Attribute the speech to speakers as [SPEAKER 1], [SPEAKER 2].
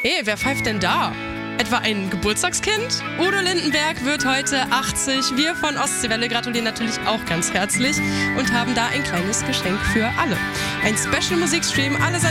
[SPEAKER 1] Hey, wer pfeift denn da? Etwa ein Geburtstagskind? Udo Lindenberg wird heute 80. Wir von Ostseewelle gratulieren natürlich auch ganz herzlich und haben da ein kleines Geschenk für alle. Ein Special-Musikstream, alle